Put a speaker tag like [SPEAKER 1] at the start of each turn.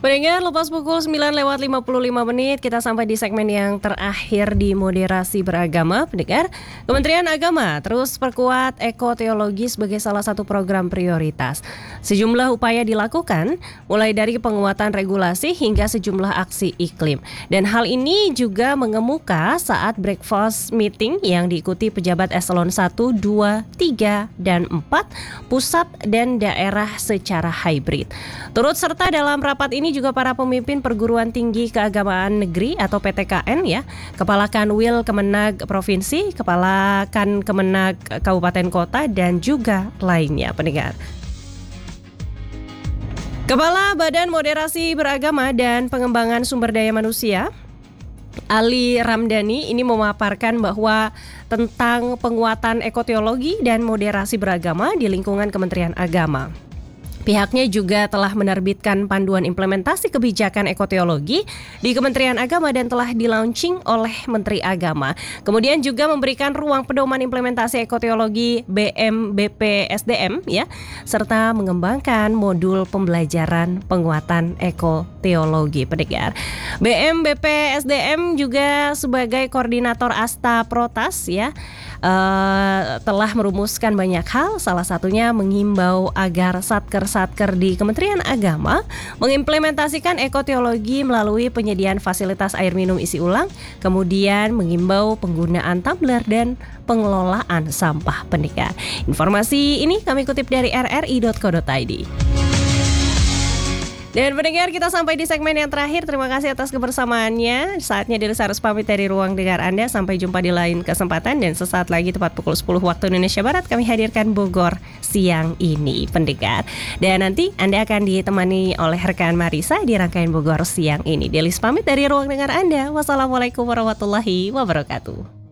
[SPEAKER 1] Pendengar, lepas pukul 9:55 kita sampai di segmen yang terakhir di moderasi beragama. Pendengar, Kementerian Agama terus perkuat ekoteologi sebagai salah satu program prioritas. Sejumlah upaya dilakukan, mulai dari penguatan regulasi hingga sejumlah aksi iklim. Dan hal ini juga mengemuka saat breakfast meeting yang diikuti pejabat eselon 1, 2, 3, dan 4, pusat dan daerah secara hybrid. Turut serta dalam rapat ini juga para pemimpin perguruan tinggi keagamaan negeri atau PTKN ya, Kepala Kanwil Kemenag Provinsi, Kepala Kemenag Kabupaten Kota dan juga lainnya, pendengar. Kepala Badan Moderasi Beragama dan Pengembangan Sumber Daya Manusia Ali Ramdhani ini memaparkan bahwa tentang penguatan ekoteologi dan moderasi beragama di lingkungan Kementerian Agama. Pihaknya juga telah menerbitkan panduan implementasi kebijakan ekoteologi di Kementerian Agama dan telah di-launching oleh Menteri Agama. Kemudian juga memberikan ruang pedoman implementasi ekoteologi BM-BP SDM ya, serta mengembangkan modul pembelajaran penguatan ekoteologi, pendengar. BM-BP SDM juga sebagai koordinator Asta Protas ya, telah merumuskan banyak hal, salah satunya mengimbau agar satker di Kementerian Agama mengimplementasikan ekoteologi melalui penyediaan fasilitas air minum isi ulang, kemudian mengimbau penggunaan tumbler dan pengelolaan sampah, pendengar. Informasi ini kami kutip dari rri.co.id. Dan pendengar, kita sampai di segmen yang terakhir. Terima kasih atas kebersamaannya. Saatnya Dilisa harus pamit dari ruang dengar Anda. Sampai jumpa di lain kesempatan. Dan sesaat lagi tepat pukul 10 waktu Indonesia Barat kami hadirkan Bogor siang ini, pendengar. Dan nanti Anda akan ditemani oleh rekan Marisa di rangkaian Bogor siang ini. Dilisa pamit dari ruang dengar Anda. Wassalamualaikum warahmatullahi wabarakatuh.